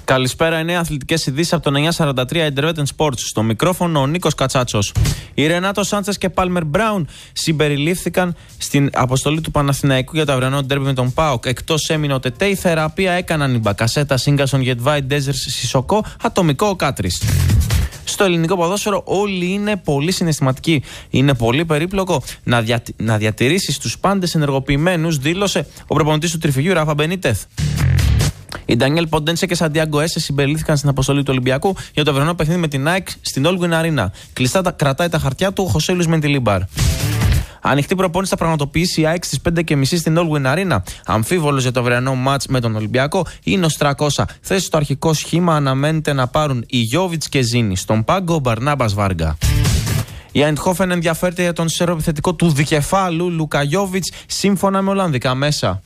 Καλησπέρα, 9 αθλητικές ειδήσεις από το 943 Intervetten Sports. Στο μικρόφωνο ο Νίκος Κατσάτσος. Οι Ρενάτο Σάντσες και Πάλμερ Μπράουν συμπεριλήφθηκαν στην αποστολή του Παναθηναϊκού για το αυριανό ντέρμπι με τον ΠΑΟΚ. Εκτός έμεινε ο Τετέ, η θεραπεία έκαναν η Μπακασέτα, Σίγκασον, Γετβάη, Ντέζερ, Σισοκό, ατομικό ο Κάτρις. Στο ελληνικό ποδόσφαιρο όλοι είναι πολύ συναισθηματικοί. Είναι πολύ περίπλοκο να διατηρήσεις τους πάντες ενεργοποιημένους, δήλωσε ο προπονητής του Τριφυγιού Ράφα Μπενίτεθ. Οι Ντανιέλ Ποντένσε και Σαντιάγκο Έσε συμπεριλήφθηκαν στην αποστολή του Ολυμπιακού για το αυριανό παιχνίδι με την ΑΕΚ στην Όλγουιν Αρίνα. Κλειστά κρατάει τα χαρτιά του ο Χωσέ Λουίς Μεντιλίμπαρ. Ανοιχτή προπόνηση θα πραγματοποιήσει η ΑΕΚ στις 5:30 στην Όλγουιν Αρίνα. Αμφίβολος για το αυριανό μάτς με τον Ολυμπιακό είναι ο Στρακόσα. Θέση στο αρχικό σχήμα αναμένεται να πάρουν οι Γιόβιτς και Ζήνη. Στον πάγκο ο Μπαρνάμπας Βάργα. Η Αϊντχόφεν ενδιαφέρεται για τον σερβιθετικό του δικεφάλου Λούκα Γιόβιτς σύμφωνα με ολλανδικά μέσα.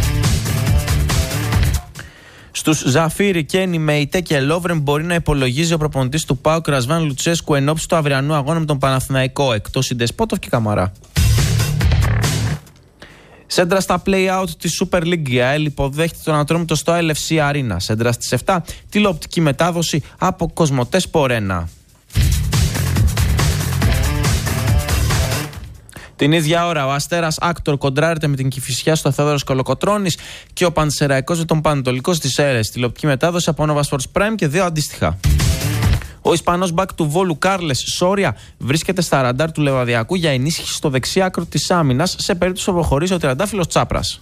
Στους Ζαφίρι, Κένι, Μεϊτέ και Λόβρεν μπορεί να υπολογίζει ο προπονητής του ΠΑΟΚ Ρασβάν Λουτσέσκου εν ώψη του αυριανού αγώνα με τον Παναθηναϊκό, εκτός η Ντεσπότοφ και Καμαρά. Σέντρα στα play-out της Super League. Η ΑΕΛ υποδέχεται τον Ατρόμητο στο LFC Arena. Σέντρα στις 7, τηλεοπτική μετάδοση από Κοσμοτέ Σπορένα. Την ίδια ώρα ο Αστέρας Άκτορ κοντράρεται με την Κηφισιά στο Θεόδωρος Κολοκοτρώνης και ο Πανσεραϊκός με τον Πανετολικό στις Σέρρες. Τηλεοπτική μετάδοση από Nova Sports Prime και 2 αντίστοιχα. Ο Ισπανός μπακ του Βόλου Κάρλες Σόρια βρίσκεται στα ραντάρ του Λεβαδιακού για ενίσχυση στο δεξί άκρο της άμυνας σε περίπτωση που προχωρήσει ο τριαντάφυλλος Τσάπρας.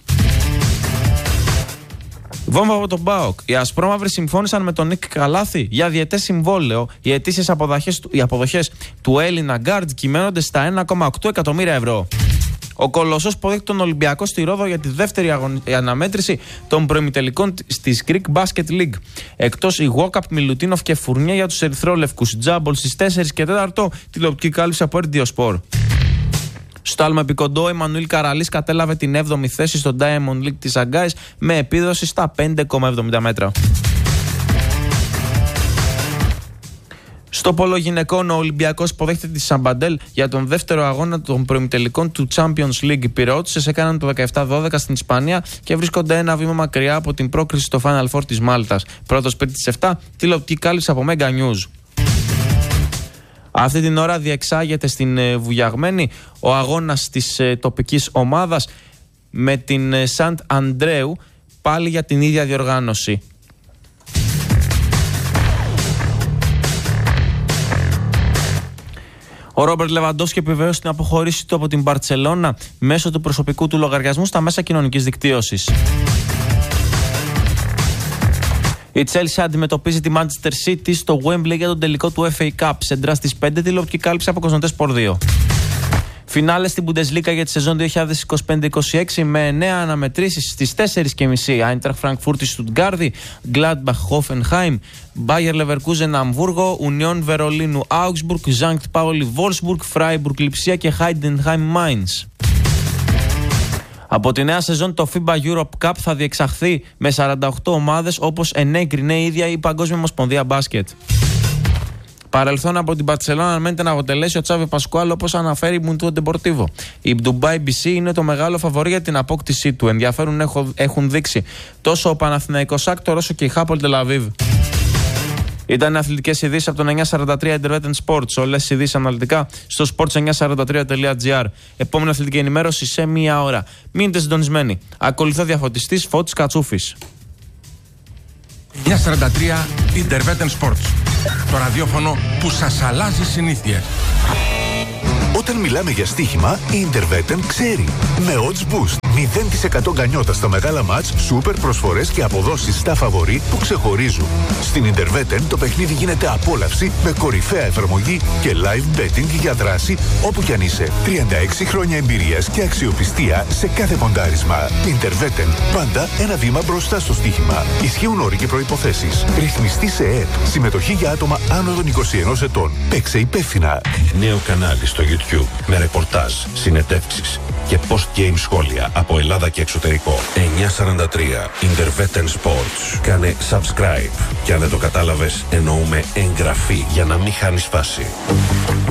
Βόμβα από τον ΠΑΟΚ. Οι Ασπρόμαυροι συμφώνησαν με τον Νίκ Καλάθη για διετές συμβόλαιο. Οι αιτήσεις αποδοχές του Έλληνα γκάρντ κυμαίνονται στα 1,8 εκατομμύρια ευρώ. Ο Κολοσσός υποδέχεται τον Ολυμπιακό στη Ρόδο για τη δεύτερη αναμέτρηση των προημιτελικών της Greek Basket League. Εκτός η Γουόκαπ, Μιλουτίνοφ και Φουρνιέ για τους ερυθρόλευκους. Τζάμπολ στις 4 και 4, τηλεοπτική κάλυψη από RDO Sport. Στο άλμα επικοντό, ο Εμμανουήλ Καραλής κατέλαβε την 7η θέση στο Diamond League της Αγκάης με επίδοση στα 5,70 μέτρα. Στο πόλο γυναικών, ο Ολυμπιακός υποδέχεται τη Σαμπαντέλ για τον δεύτερο αγώνα των προημιτελικών του Champions League. Οι Πειραιώτισσες έκαναν το 17-12 στην Ισπανία και βρίσκονται ένα βήμα μακριά από την πρόκριση στο Final Four της Μάλτας. Πρώτος πέμπτη στις 7, τηλεοπτική κάλυψη από Mega News. Αυτή την ώρα διεξάγεται στην Βουγιαγμένη ο αγώνας της τοπικής ομάδας με την Σαντ Αντρέου, πάλι για την ίδια διοργάνωση. Ο Ρόμπερτ Λεβαντόφσκι επιβεβαίωσε την αποχώρηση του από την Μπαρτσελώνα μέσω του προσωπικού του λογαριασμού στα μέσα κοινωνικής δικτύωσης. Η Chelsea αντιμετωπίζει τη Manchester City στο Wembley για τον τελικό του FA Cup. Σέντρα στις 5, τηλεοπτική κάλυψη από Κοσμοτέ Sport 2. Φινάλε στην Bundesliga για τη σεζόν 2025-26 με 9 αναμετρήσεις στις 4:30. Άιντραχτ Φραγκφούρτη Στουτγκάρδη, Gladbach Hoffenheim, Bayer Leverkusen Αμβούργο, Union Βερολίνου Augsburg, Ζάνκτ Πάολι Wolfsburg, Freiburg Λειψία και Heidenheim Mainz. Από τη νέα σεζόν το FIBA Europe Cup θα διεξαχθεί με 48 ομάδες όπως ενέκρινε η ίδια η Παγκόσμια Ομοσπονδία Μπάσκετ. Παρελθόν από την Μπαρτσελόνα αναμένεται να αποτελέσει ο Τσάβι Πασκουάλ, όπως αναφέρει η Mundo Deportivo. Η Dubai BC είναι το μεγάλο φαβορί για την απόκτησή του. Ενδιαφέρον έχουν δείξει τόσο ο Παναθηναϊκός Άκτορ όσο και η Hapoel Tel Aviv. Ήταν αθλητικές ειδήσεις από το 943 Intervetten Sports. Όλες οι ειδήσεις αναλυτικά στο sports943.gr. Επόμενη αθλητική ενημέρωση σε μία ώρα. Μείνετε συντονισμένοι. Ακολουθεί ο διαφωτιστής Φώτης Κατσούφης. 943 Intervetten Sports. Το ραδιόφωνο που σας αλλάζει συνήθειες. Όταν μιλάμε για στοίχημα, η Intervetten ξέρει. Με Odds Boost. 0% γκανιότα στα μεγάλα μάτς, σούπερ προσφορές και αποδόσεις στα φαβορί που ξεχωρίζουν. Στην Intervetten το παιχνίδι γίνεται απόλαυση με κορυφαία εφαρμογή και live betting για δράση όπου κι αν είσαι. 36 χρόνια εμπειρίας και αξιοπιστία σε κάθε ποντάρισμα. Intervetten. Πάντα ένα βήμα μπροστά στο στοίχημα. Ισχύουν όροι και προϋποθέσεις. Ρυθμιστή σε ΕΕΠ. Συμμετοχή για άτομα άνω των 21 ετών. Παίξε υπεύθυνα. Νέο κανάλι στο YouTube με ρεπορτάζ, συνεντεύξεις και post-game σχόλια από Ελλάδα και εξωτερικό. 943 Intervetten Sports. Κάνε subscribe και αν δεν το κατάλαβες εννοούμε εγγραφή για να μην χάνεις φάση.